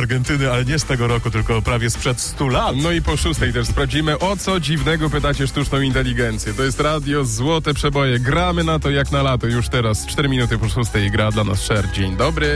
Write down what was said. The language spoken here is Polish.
Argentyny, ale nie z tego roku, tylko prawie sprzed 100 lat. No i po 6 też sprawdzimy, o co dziwnego pytacie sztuczną inteligencję. To jest radio Złote Przeboje. Gramy na to jak na lato już teraz. 4 minuty po 6 gra dla nas Sher. Dzień dobry.